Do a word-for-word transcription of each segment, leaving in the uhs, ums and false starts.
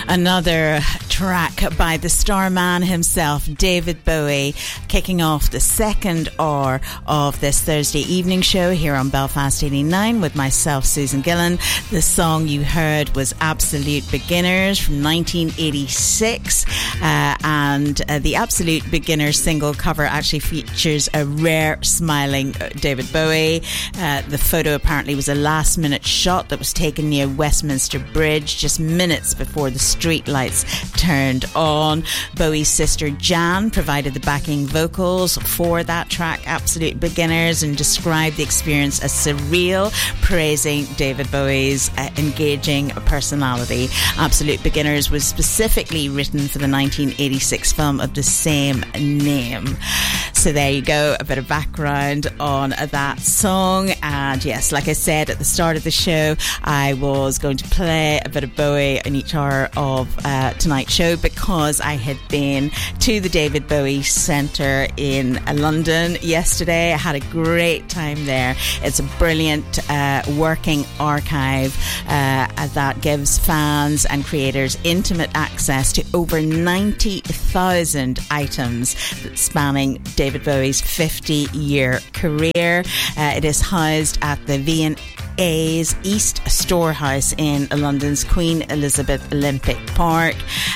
Another track by the starman himself, David Bowie, kicking off the second hour of this Thursday evening show here on Belfast eighty-nine with myself, Susan Gillan. The song you heard was Absolute Beginners from nineteen eighty-six, uh, and uh, the Absolute Beginners single cover actually features a rare smiling David Bowie. Uh, the photo apparently was a last minute shot that was taken near Westminster Bridge just minutes before the street lights turned on. Bowie's sister Jan provided the backing vocals for that track, Absolute Beginners, and described the experience as surreal, praising David Bowie's uh, engaging personality. Absolute Beginners was specifically written for the nineteen eighty-six film of the same name. So there you go, a bit of background on that song. And yes, like I said at the start of the show, I was going to play a bit of Bowie in each hour of uh, tonight's show because I had been to the David Bowie Centre in uh, London yesterday. I had a great time there. It's a brilliant uh, working archive uh, that gives fans and creators intimate access to over ninety thousand items spanning David Bowie's fifty-year career. Uh, it is housed at the V and A's East Storehouse in London's Queen Elizabeth Olympic Park,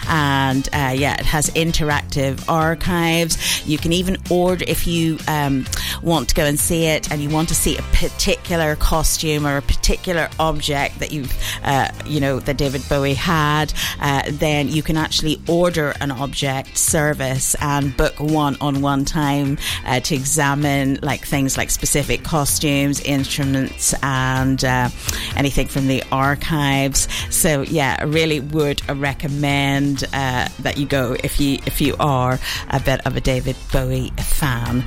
and uh, yeah, it has interactive archives. You can even order, if you um, want to go and see it and you want to see a particular costume or a particular object that you've uh, you know that David Bowie had, uh, then you can actually order an object service and book one-on-one time uh, to examine like things like specific costumes, instruments, and and uh, anything from the archives. So yeah, I really would recommend uh, that you go if you if you are a bit of a David Bowie fan.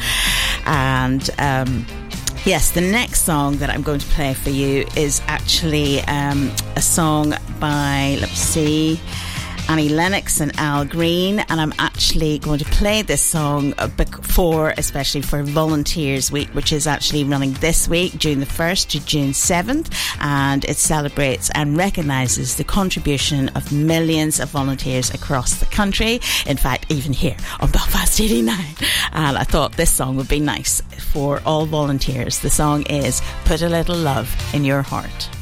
And um, yes, the next song that I'm going to play for you is actually um, a song by, let's see, Annie Lennox and Al Green, and I'm actually going to play this song for, especially for Volunteers Week, which is actually running this week, June the first to June seventh, and it celebrates and recognises the contribution of millions of volunteers across the country, in fact even here on Belfast eighty-nine, and I thought this song would be nice for all volunteers. The song is Put a Little Love in Your Heart.